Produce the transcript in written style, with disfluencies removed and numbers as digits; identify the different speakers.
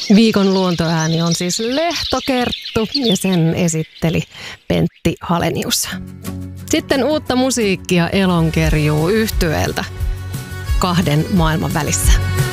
Speaker 1: Viikon luontoääni on siis Lehtokerttu ja sen esitteli Pentti Halenius. Sitten uutta musiikkia Elonkerjuu -yhtyeeltä Kahden maailman välissä.